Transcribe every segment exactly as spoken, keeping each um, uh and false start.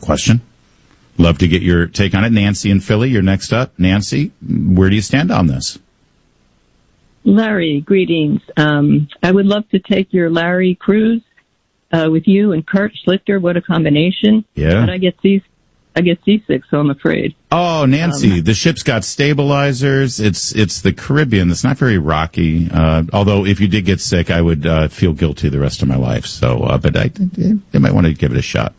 question. Love to get your take on it. Nancy in Philly, you're next up. Nancy, where do you stand on this? Larry, greetings. Um, I would love to take your Larry cruise uh, with you and Kurt Schlichter. What a combination. Yeah. But I get seasick, I get seasick, so I'm afraid. Oh, Nancy, um, the ship's got stabilizers. It's it's the Caribbean. It's not very rocky. Uh, although if you did get sick, I would uh, feel guilty the rest of my life. So, uh, but I, I might want to give it a shot.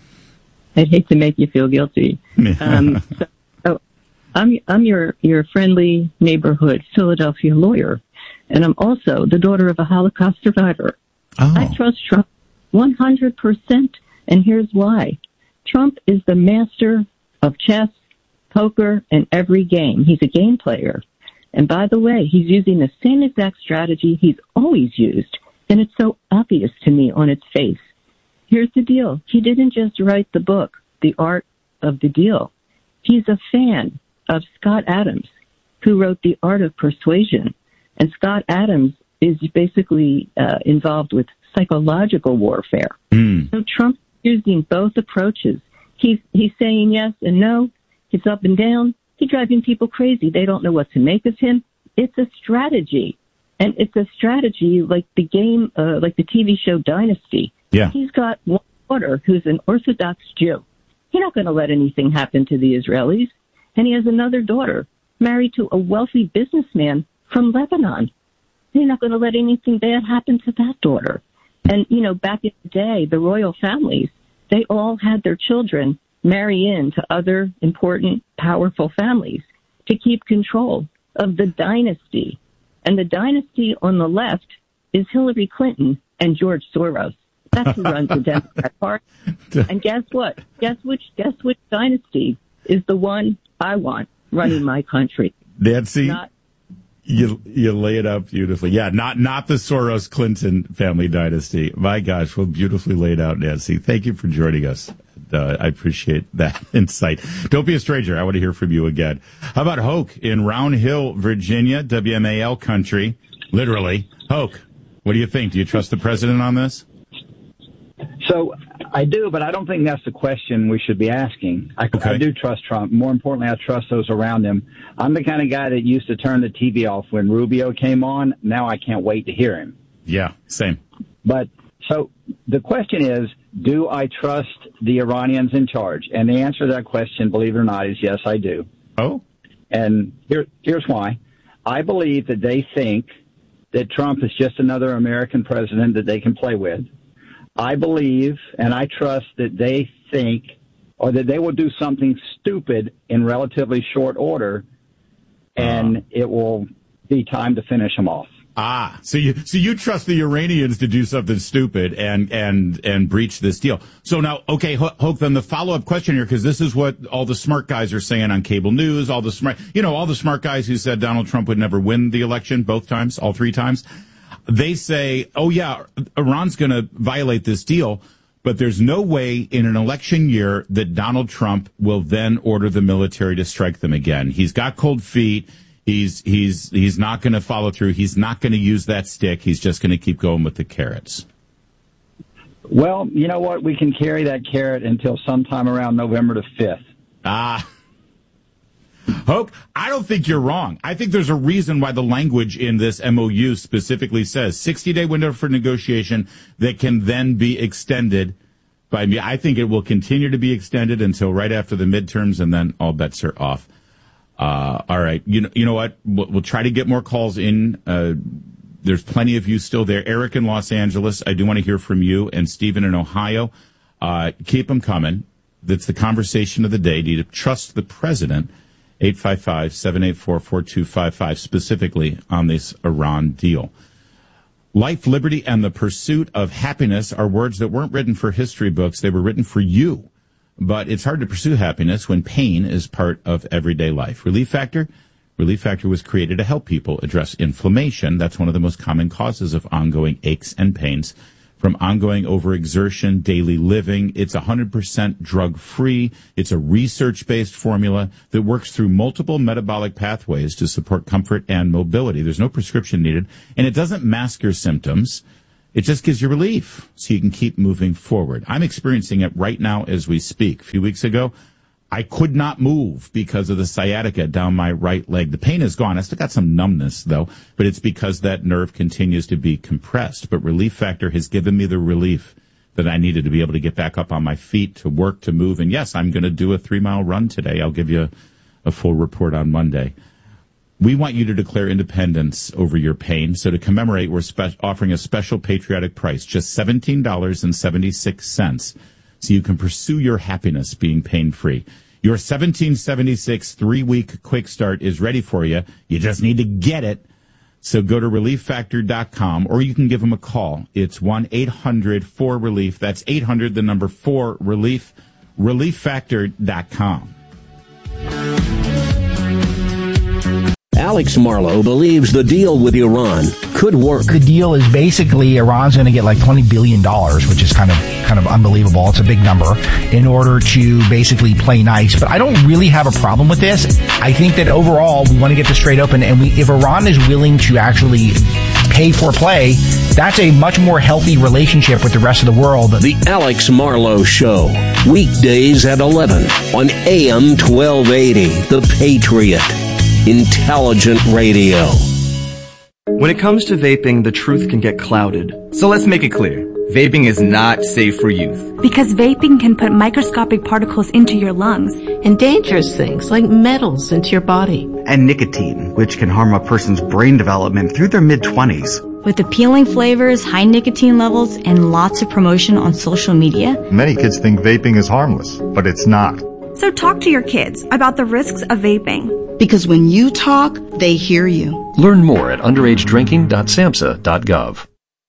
I'd hate to make you feel guilty. um, so, oh, I'm I'm your your friendly neighborhood Philadelphia lawyer, and I'm also the daughter of a Holocaust survivor. Oh. I trust Trump one hundred percent, and here's why. Trump is the master of chess, poker, and every game. He's a game player. And by the way, he's using the same exact strategy he's always used, and it's so obvious to me on its face. Here's the deal. He didn't just write the book, The Art of the Deal. He's a fan of Scott Adams, who wrote The Art of Persuasion. And Scott Adams is basically uh, involved with psychological warfare. Mm. So Trump's using both approaches. He's he's saying yes and no. He's up and down. He's driving people crazy. They don't know what to make of him. It's a strategy. And it's a strategy like the game, uh, like the T V show Dynasty. Yeah. He's got one daughter who's an Orthodox Jew. He's not going to let anything happen to the Israelis. And he has another daughter married to a wealthy businessman from Lebanon. He's not going to let anything bad happen to that daughter. And, you know, back in the day, the royal families, they all had their children marry into other important, powerful families to keep control of the dynasty. And the dynasty on the left is Hillary Clinton and George Soros. That's who runs the Democrat Party. And guess what? Guess which, guess which dynasty is the one I want running my country? Nancy, Not you you lay it out beautifully. Yeah, not not the Soros Clinton family dynasty. My gosh, well, beautifully laid out, Nancy. Thank you for joining us. Uh, I appreciate that insight. Don't be a stranger. I want to hear from you again. How about Hoke in Round Hill, Virginia, W M A L country? Literally. Hoke, what do you think? Do you trust the president on this? So I do, but I don't think that's the question we should be asking. I, Okay. I do trust Trump. More importantly, I trust those around him. I'm the kind of guy that used to turn the T V off when Rubio came on. Now I can't wait to hear him. Yeah, same. But so the question is, do I trust the Iranians in charge? And the answer to that question, believe it or not, is yes, I do. Oh? And here, here's why. I believe that they think that Trump is just another American president that they can play with. I believe and I trust that they think or that they will do something stupid in relatively short order, and uh. it will be time to finish them off. Ah, so you so you trust the Iranians to do something stupid and and and breach this deal. So now, okay, Hoke, then the follow-up question here, because this is what all the smart guys are saying on cable news, all the smart, you know, all the smart guys who said Donald Trump would never win the election both times, all three times. They say, oh, yeah, Iran's going to violate this deal, but there's no way in an election year that Donald Trump will then order the military to strike them again. He's got cold feet. He's he's he's not going to follow through. He's not going to use that stick. He's just going to keep going with the carrots. Well, you know what? We can carry that carrot until sometime around November the fifth. Ah. Hoke, I don't think you're wrong. I think there's a reason why the language in this M O U specifically says sixty-day window for negotiation that can then be extended by me. I think it will continue to be extended until right after the midterms, and then all bets are off. Uh, all right. You know, you know what? We'll, we'll try to get more calls in. Uh, there's plenty of you still there. Eric in Los Angeles, I do want to hear from you, and Stephen in Ohio. Uh, keep them coming. That's the conversation of the day. Do you trust the president? eight five five, seven eight four, four two five five, specifically on this Iran deal. Life, liberty, and the pursuit of happiness are words that weren't written for history books. They were written for you. But it's hard to pursue happiness when pain is part of everyday life. Relief Factor? Relief Factor was created to help people address inflammation. That's one of the most common causes of ongoing aches and pains. From ongoing overexertion, daily living, it's one hundred percent drug-free. It's a research-based formula that works through multiple metabolic pathways to support comfort and mobility. There's no prescription needed, and it doesn't mask your symptoms. it just gives you relief so you can keep moving forward. I'm experiencing it right now as we speak. A few weeks ago, I could not move because of the sciatica down my right leg. The pain is gone. I still got some numbness, though, but it's because that nerve continues to be compressed. But Relief Factor has given me the relief that I needed to be able to get back up on my feet, to work, to move. And yes, I'm going to do a three-mile run today. I'll give you a full report on Monday. We want you to declare independence over your pain. So to commemorate, we're spe- offering a special patriotic price, just seventeen dollars and seventy-six cents, so you can pursue your happiness being pain-free. Your seventeen seventy-six three-week quick start is ready for you. You just need to get it. So go to relief factor dot com, or you can give them a call. It's one eight hundred four relief. That's eight hundred, the number four, relief, relief factor dot com. Alex Marlow believes the deal with Iran could work. The deal is basically Iran's going to get like twenty billion dollars, which is kind of kind of unbelievable. It's a big number, in order to basically play nice. But I don't really have a problem with this. I think that overall we want to get this straight open, and we, if Iran is willing to actually pay for play, that's a much more healthy relationship with the rest of the world. The Alex Marlow Show, weekdays at eleven on A M twelve eighty, The Patriot. Intelligent radio. When it comes to vaping, the truth can get clouded. So let's make it clear. Vaping is not safe for youth. Because vaping can put microscopic particles into your lungs. And dangerous things like metals into your body. And nicotine, which can harm a person's brain development through their mid-twenties. With appealing flavors, high nicotine levels, and lots of promotion on social media. Many kids think vaping is harmless, but it's not. So talk to your kids about the risks of vaping. Because when you talk, they hear you. Learn more at underage drinking dot samhsa dot gov.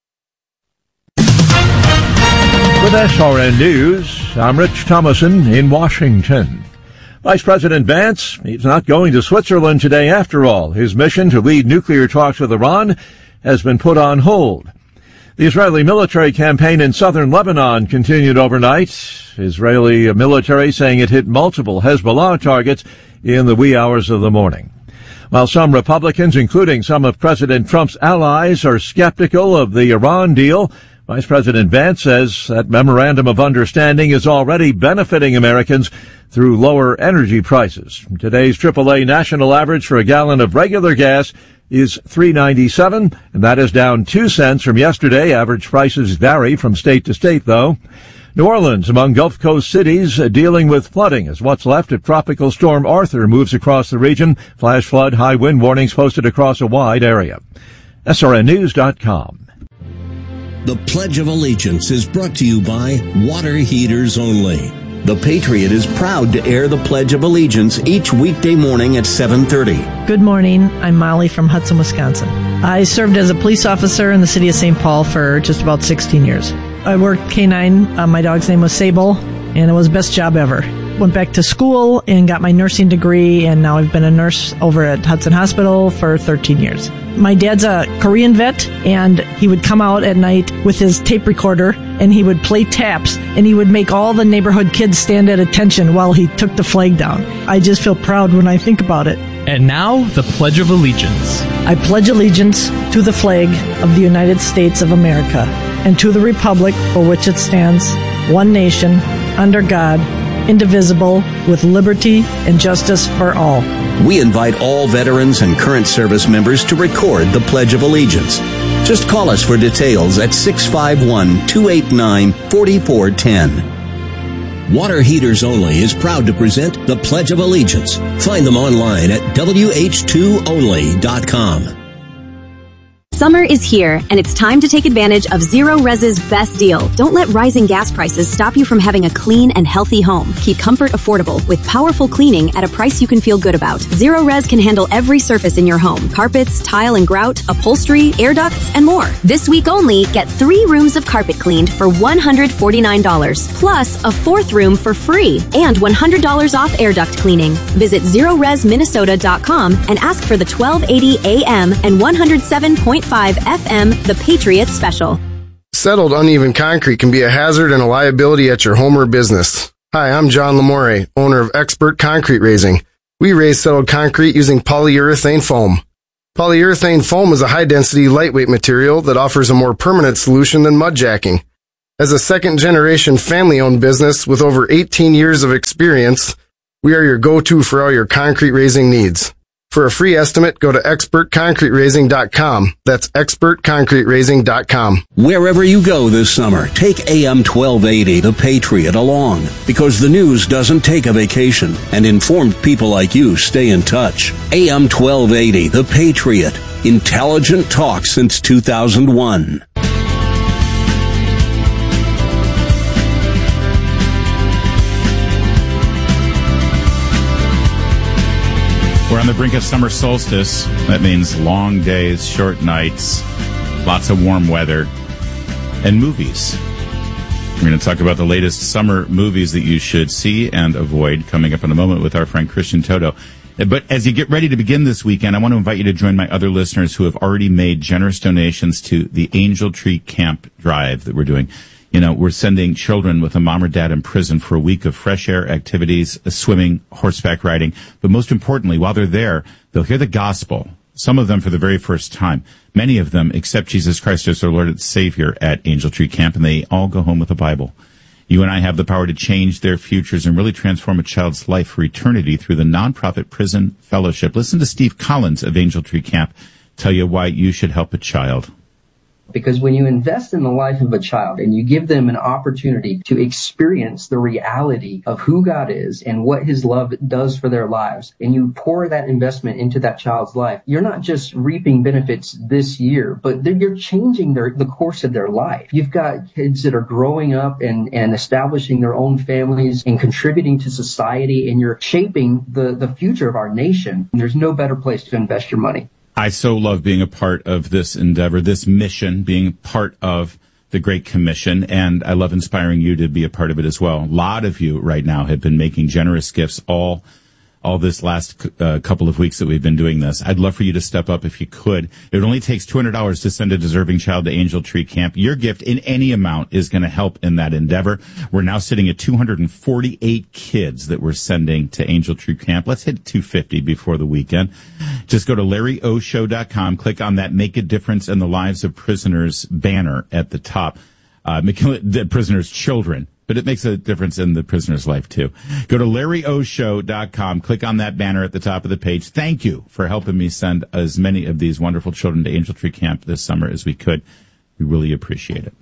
With S R N News, I'm Rich Thomason in Washington. Vice President Vance, he's not going to Switzerland today after all. His mission to lead nuclear talks with Iran has been put on hold. The Israeli military campaign in southern Lebanon continued overnight. Israeli military saying it hit multiple Hezbollah targets in the wee hours of the morning. While some Republicans, including some of President Trump's allies, are skeptical of the Iran deal, Vice President Vance says that memorandum of understanding is already benefiting Americans through lower energy prices. Today's triple A national average for a gallon of regular gas is three ninety-seven, and that is down two cents from yesterday. Average prices vary from state to state, though. New Orleans, among Gulf Coast cities, uh, dealing with flooding as what's left of Tropical Storm Arthur moves across the region. Flash flood, high wind warnings posted across a wide area. S R N news dot com. The Pledge of Allegiance is brought to you by Water Heaters Only. The Patriot is proud to air the Pledge of Allegiance each weekday morning at seven thirty. Good morning. I'm Molly from Hudson, Wisconsin. I served as a police officer in the city of Saint Paul for just about sixteen years. I worked K nine. Uh, my dog's name was Sable, and it was the best job ever. Went back to school and got my nursing degree, and now I've been a nurse over at Hudson Hospital for thirteen years. My dad's a Korean vet, and he would come out at night with his tape recorder, and he would play taps, and he would make all the neighborhood kids stand at attention while he took the flag down. I just feel proud when I think about it. And now, the Pledge of Allegiance. I pledge allegiance to the flag of the United States of America and to the republic for which it stands, one nation, under God, indivisible, with liberty and justice for all. We invite all veterans and current service members to record the Pledge of Allegiance. Just call us for details at six five one, two eight nine, four four one zero. Water Heaters Only is proud to present the Pledge of Allegiance. Find them online at W H two only dot com. Summer is here, and it's time to take advantage of Zero Res's best deal. Don't let rising gas prices stop you from having a clean and healthy home. Keep comfort affordable with powerful cleaning at a price you can feel good about. Zero Res can handle every surface in your home. Carpets, tile and grout, upholstery, air ducts, and more. This week only, get three rooms of carpet cleaned for one hundred forty-nine dollars, plus a fourth room for free, and one hundred dollars off air duct cleaning. Visit zero res minnesota dot com and ask for the twelve eighty A M and one oh seven point five F M The Patriot Special. Settled uneven concrete can be a hazard and a liability at your home or business. Hi, I'm John Lamore, owner of Expert Concrete Raising. We raise settled concrete using polyurethane foam. Polyurethane foam is a high-density, lightweight material that offers a more permanent solution than mud jacking. As a second-generation family-owned business with over eighteen years of experience, we are your go-to for all your concrete raising needs. For a free estimate, go to expert concrete raising dot com. That's expert concrete raising dot com. Wherever you go this summer, take A M twelve eighty, The Patriot, along. Because the news doesn't take a vacation, and informed people like you stay in touch. A M twelve eighty, The Patriot. Intelligent talk since two thousand one. We're on the brink of summer solstice. That means long days, short nights, lots of warm weather, and movies. We're going to talk about the latest summer movies that you should see and avoid coming up in a moment with our friend Christian Toto. But as you get ready to begin this weekend, I want to invite you to join my other listeners who have already made generous donations to the Angel Tree Camp Drive that we're doing. You know, we're sending children with a mom or dad in prison for a week of fresh air activities, swimming, horseback riding. But most importantly, while they're there, they'll hear the gospel, some of them for the very first time. Many of them accept Jesus Christ as their Lord and Savior at Angel Tree Camp, and they all go home with a Bible. You and I have the power to change their futures and really transform a child's life for eternity through the nonprofit Prison Fellowship. Listen to Steve Collins of Angel Tree Camp tell you why you should help a child. Because when you invest in the life of a child and you give them an opportunity to experience the reality of who God is and what his love does for their lives, and you pour that investment into that child's life, you're not just reaping benefits this year, but you're changing their, the course of their life. You've got kids that are growing up and, and establishing their own families and contributing to society, and you're shaping the, the future of our nation. And there's no better place to invest your money. I so love being a part of this endeavor, this mission, being part of the Great Commission, and I love inspiring you to be a part of it as well. A lot of you right now have been making generous gifts all all this last uh, couple of weeks that we've been doing this. I'd love for you to step up if you could. It only takes two hundred dollars to send a deserving child to Angel Tree Camp. Your gift in any amount is going to help in that endeavor. We're now sitting at two hundred forty-eight kids that we're sending to Angel Tree Camp. Let's hit two hundred fifty before the weekend. Just go to larry o show dot com, click on that Make a Difference in the Lives of Prisoners banner at the top. Uh, the prisoners' children. But it makes a difference in the prisoner's life, too. Go to larry o show dot com. Click on that banner at the top of the page. Thank you for helping me send as many of these wonderful children to Angel Tree Camp this summer as we could. We really appreciate it.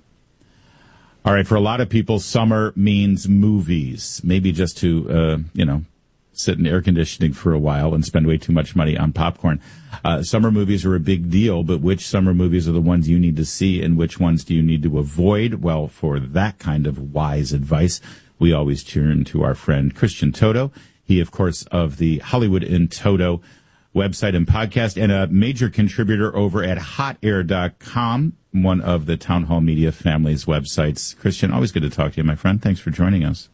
All right, for a lot of people, summer means movies. Maybe just to, uh, you know, sit in air conditioning for a while and spend way too much money on popcorn. Uh, summer movies are a big deal, but which summer movies are the ones you need to see and which ones do you need to avoid? Well, for that kind of wise advice, we always turn to our friend Christian Toto. He, of course, of the Hollywood in Toto website and podcast, and a major contributor over at hot air dot com, one of the Town Hall Media family's websites. Christian, always good to talk to you, my friend. Thanks for joining us.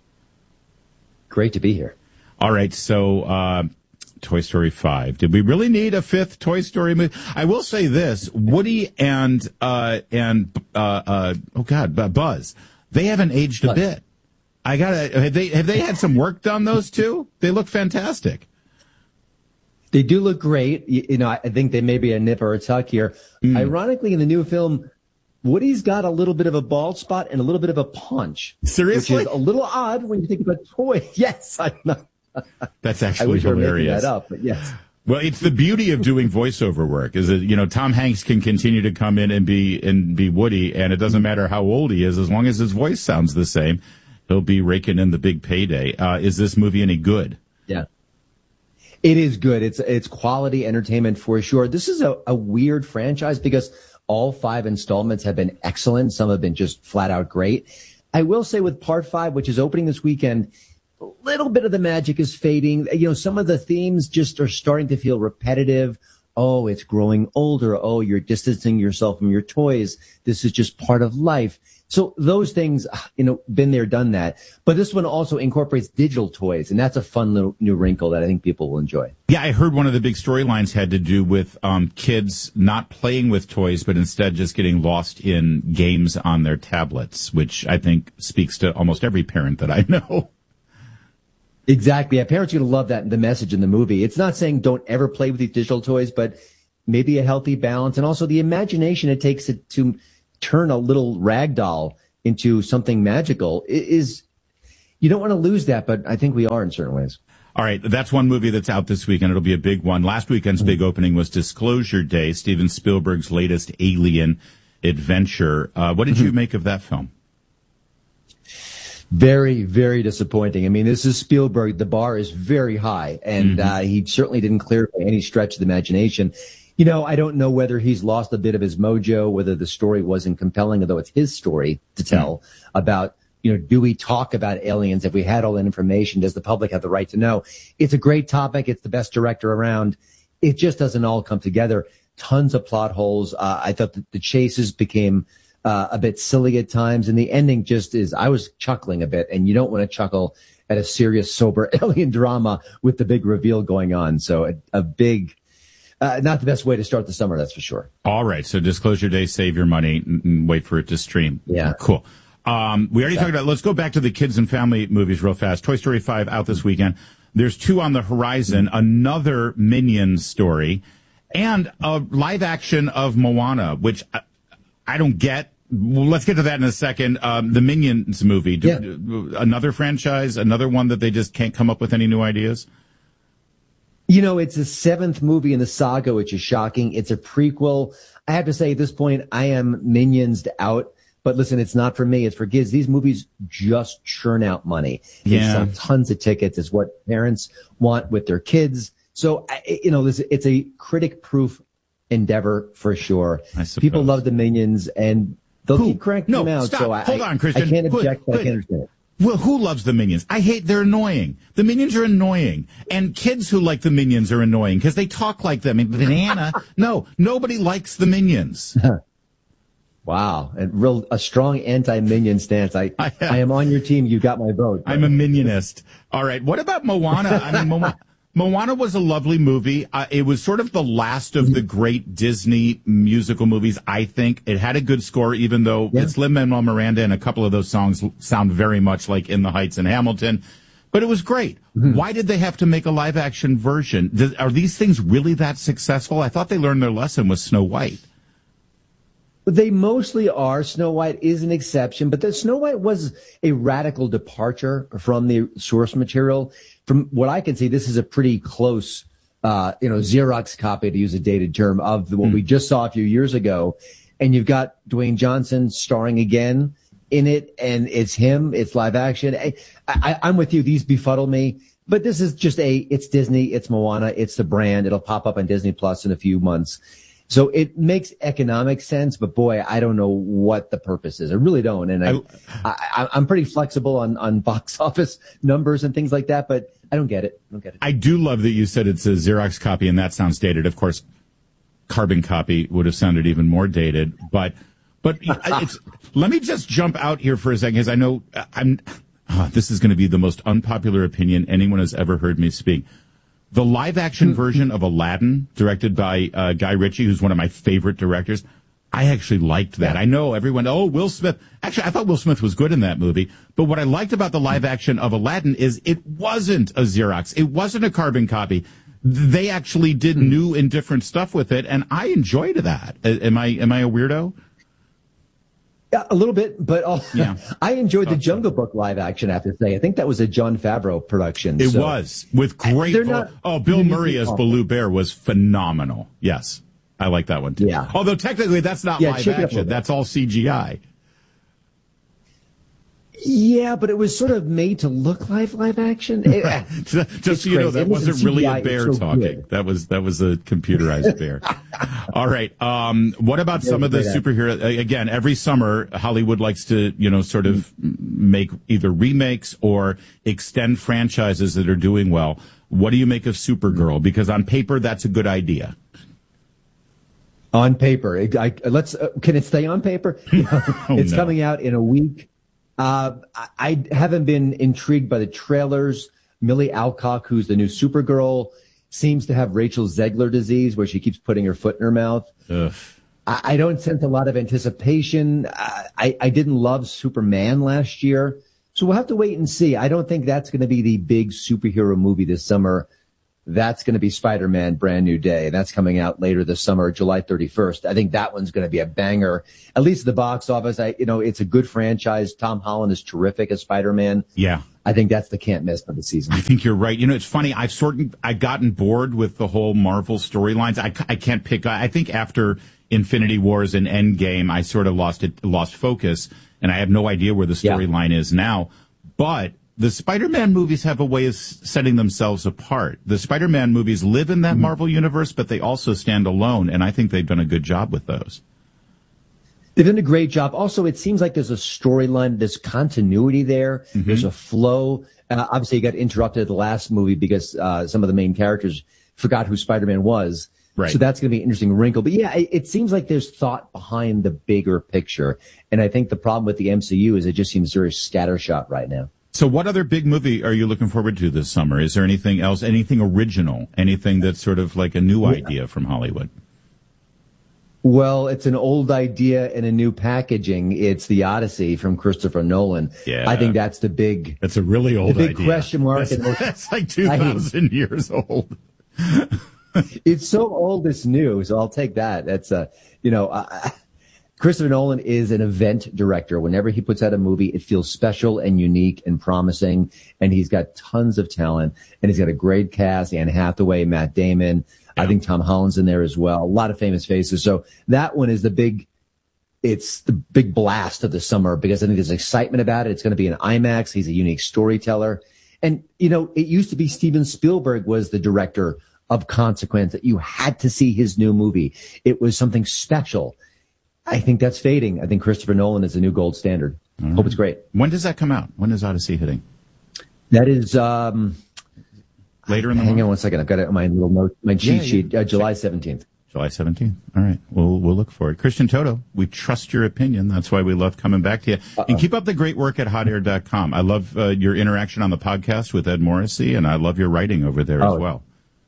Great to be here. All right, so uh, Toy Story five. Did we really need a fifth Toy Story movie? I will say this: Woody and uh, and uh, uh, oh god, Buzz, they haven't aged Buzz. a bit. I gotta have they have they had some work done? Those two, they look fantastic. They do look great. You, you know, I think they may be a nip or a tuck here. Mm. Ironically, in the new film, Woody's got a little bit of a bald spot and a little bit of a punch. Seriously, which is a little odd when you think about toy. Yes, I'm not. That's actually I wish hilarious. I were making that up, but yes. Well, it's the beauty of doing voiceover work is that, you know, Tom Hanks can continue to come in and be and be Woody, and it doesn't matter how old he is, as long as his voice sounds the same, he'll be raking in the big payday. Uh, is this movie any good? Yeah. It is good. It's it's quality entertainment for sure. This is a, a weird franchise because all five installments have been excellent. Some have been just flat out great. I will say with part five, which is opening this weekend, a little bit of the magic is fading. You know, some of the themes just are starting to feel repetitive. Oh, it's growing older. Oh, you're distancing yourself from your toys. This is just part of life. So those things, you know, been there, done that. But this one also incorporates digital toys, and that's a fun little new wrinkle that I think people will enjoy. Yeah, I heard one of the big storylines had to do with um, kids not playing with toys, but instead just getting lost in games on their tablets, which I think speaks to almost every parent that I know. Exactly. Yeah, parents are going to love that, the message in the movie. It's not saying don't ever play with these digital toys, but maybe a healthy balance, and also the imagination it takes to, to turn a little rag doll into something magical is, you don't want to lose that, but I think we are in certain ways. All right, that's one movie that's out this weekend. It'll be a big one. Last weekend's big opening was Disclosure Day, Steven Spielberg's latest alien adventure. Uh, what did you make of that film? Very, very disappointing. I mean, this is Spielberg. The bar is very high, and Mm-hmm. uh, he certainly didn't clear it by any stretch of the imagination. You know, I don't know whether he's lost a bit of his mojo, whether the story wasn't compelling, although it's his story to tell mm-hmm. about, you know, do we talk about aliens? If we had all that information, does the public have the right to know? It's a great topic. It's the best director around. It just doesn't all come together. Tons of plot holes. Uh, I thought that the chases became uh, a bit silly at times, and the ending just is, I was chuckling a bit, and you don't want to chuckle at a serious, sober alien drama with the big reveal going on. So a, a big, uh, not the best way to start the summer, that's for sure. All right. So Disclosure Day, save your money and wait for it to stream. Yeah. Cool. Um, we already talked about, let's go back to the kids and family movies real fast. Toy Story five out this weekend. There's two on the horizon, another Minions story, and a live action of Moana, which I, I don't get. Well, let's get to that in a second. Um, the Minions movie, do, Yeah. do, another franchise, another one that they just can't come up with any new ideas? You know, it's the seventh movie in the saga, which is shocking. It's a prequel. I have to say at this point, I am Minions out. But listen, it's not for me. It's for kids. These movies just churn out money. They Yeah. sell tons of tickets. It's what parents want with their kids. So, I- you know, this, it's a critic-proof endeavor for sure. I suppose. People love the Minions, and they'll Who? keep cranking No, them out. stop. So I, Hold on, Christian. I can't Who- object, but who- I can't understand it. Well, who loves the Minions? I hate, they're annoying. The Minions are annoying. And kids who like the Minions are annoying because they talk like them. And Banana, no, nobody likes the Minions. Wow. A real, a strong anti-Minion stance. I, I, I am on your team. You got my vote. I'm a Minionist. All right. What about Moana? I mean, Mo- Moana was a lovely movie. Uh, it was sort of the last of the great Disney musical movies, I think. It had a good score, even though Yeah. it's Lin-Manuel Miranda and a couple of those songs sound very much like In the Heights and Hamilton. But it was great. Mm-hmm. Why did they have to make a live action version? Does, are these things really that successful? I thought they learned their lesson with Snow White. They mostly are. Snow White is an exception, but the Snow White was a radical departure from the source material. From what I can see, this is a pretty close, uh, you know, Xerox copy, to use a dated term, of what mm. we just saw a few years ago. And you've got Dwayne Johnson starring again in it, and it's him. It's live action. I, I, I'm with you. These befuddle me. But this is just a, it's Disney, it's Moana, it's the brand. It'll pop up on Disney Plus in a few months. So it makes economic sense, but boy, I don't know what the purpose is. I really don't. And I, I, I, I'm pretty flexible on, on box office numbers and things like that, but I don't get it. I don't get it. I do love that you said it's a Xerox copy, and that sounds dated. Of course, carbon copy would have sounded even more dated, but, but it's, let me just jump out here for a second, because I know I'm, oh, this is going to be the most unpopular opinion anyone has ever heard me speak. The live-action version of Aladdin, directed by uh, Guy Ritchie, who's one of my favorite directors, I actually liked that. I know everyone, oh, Will Smith. Actually, I thought Will Smith was good in that movie. But what I liked about the live-action of Aladdin is it wasn't a Xerox. It wasn't a carbon copy. They actually did new and different stuff with it, and I enjoyed that. Am I am I a weirdo? Yeah, a little bit, but also, yeah. I enjoyed the Jungle Book live action, I have to say. I think that was a Jon Favreau production. It so. was, with great... Vo- not, oh, Bill Murray as Baloo Bear was phenomenal. Yes, I like that one, too. Yeah. Although, technically, that's not yeah, live action. That's all C G I. Yeah, but it was sort of made to look like live action. It, Just so you know, that wasn't really a bear so talking. Good. That was that was a computerized bear. All right. Um, what about some of the superhero? Again, every summer Hollywood likes to, you know, sort of make either remakes or extend franchises that are doing well. What do you make of Supergirl? Because on paper, that's a good idea. On paper, I, let's. Uh, can it stay on paper? oh, it's no. coming out in a week. Uh, I haven't been intrigued by the trailers. Millie Alcock, who's the new Supergirl, seems to have Rachel Zegler disease, where she keeps putting her foot in her mouth. Ugh. I, I don't sense a lot of anticipation. I, I didn't love Superman last year, so we'll have to wait and see. I don't think that's going to be the big superhero movie this summer. That's going to be Spider-Man Brand New Day. That's coming out later this summer, July thirty-first. I think that one's going to be a banger, at least at the box office. I, you know, it's a good franchise. Tom Holland is terrific as Spider-Man. Yeah. I think that's the can't miss of the season. I think you're right. You know, it's funny. I've sort of, I've gotten bored with the whole Marvel storylines. I, I can't pick. I think after Infinity Wars and Endgame, I sort of lost it, lost focus, and I have no idea where the storyline yeah. is now. But the Spider-Man movies have a way of setting themselves apart. The Spider-Man movies live in that mm-hmm. Marvel universe, but they also stand alone, and I think they've done a good job with those. They've done a great job. Also, it seems like there's a storyline, there's continuity there, mm-hmm. there's a flow. Uh, obviously, you got interrupted at the last movie because uh, some of the main characters forgot who Spider-Man was. Right. So that's going to be an interesting wrinkle. But yeah, it, it seems like there's thought behind the bigger picture. And I think the problem with the M C U is it just seems very scattershot right now. So what other big movie are you looking forward to this summer? Is there anything else, anything original, anything that's sort of like a new idea from Hollywood? Well, it's an old idea in a new packaging. It's The Odyssey from Christopher Nolan. Yeah. I think that's the big... That's a really old the big idea. question mark. That's, that's like two thousand I mean, years old. It's so old it's new, so I'll take that. That's, uh, you know... Uh, Christopher Nolan is an event director. Whenever he puts out a movie, it feels special and unique and promising. And he's got tons of talent. And he's got a great cast. Anne Hathaway, Matt Damon. Yeah. I think Tom Holland's in there as well. A lot of famous faces. So that one is the big, it's the big blast of the summer because I think there's excitement about it. It's going to be an IMAX. He's a unique storyteller. And, you know, it used to be Steven Spielberg was the director of Consequence, that you had to see his new movie. It was something special. I think that's fading. I think Christopher Nolan is the new gold standard. Mm-hmm. Hope it's great. When does that come out? When is Odyssey hitting? That is um, later in the hang month? on one second. I've got it on my little note, my cheat yeah, sheet. yeah. Uh, July seventeenth. July seventeenth. All right. We'll we'll look for it. Christian Toto, we trust your opinion. That's why we love coming back to you. Uh-oh. And keep up the great work at hot air dot com. I love uh, your interaction on the podcast with Ed Morrissey, and I love your writing over there oh. as well.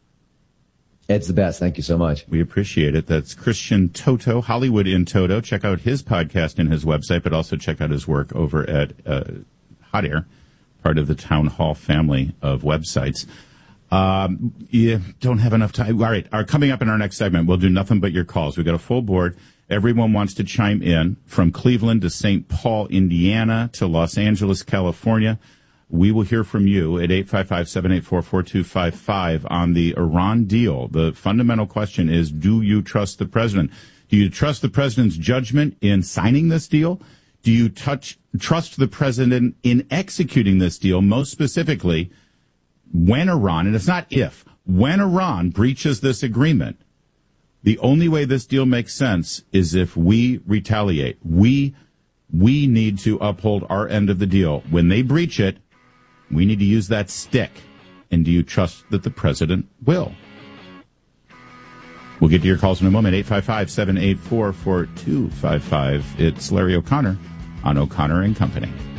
Ed's the best. Thank you so much. We appreciate it. That's Christian Toto, Hollywood in Toto. Check out his podcast and his website, but also check out his work over at uh, Hot Air, part of the Town Hall family of websites. Um, yeah, don't have enough time. All right. Our, coming up in our next segment, we'll do nothing but your calls. We've got a full board. Everyone wants to chime in from Cleveland to Saint Paul, Indiana to Los Angeles, California. We will hear from you at eight five five, seven eight four, four two five five on the Iran deal. The fundamental question is, do you trust the president? Do you trust the president's judgment in signing this deal? Do you touch, trust the president in executing this deal? Most specifically, when Iran, and it's not if, when Iran breaches this agreement, the only way this deal makes sense is if we retaliate. We, we need to uphold our end of the deal. When they breach it, we need to use that stick. And do you trust that the president will? We'll get to your calls in a moment. eight five five, seven eight four, four two five five. It's Larry O'Connor on O'Connor and Company.